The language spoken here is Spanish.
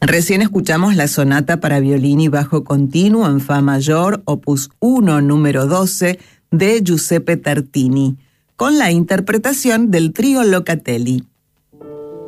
Recién escuchamos la sonata para violín y bajo continuo en fa mayor, opus 1, número 12, de Giuseppe Tartini, con la interpretación del trío Locatelli.